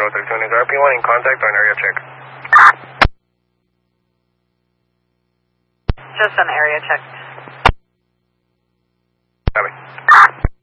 32, is RP1 in contact or an area check? Just an area check.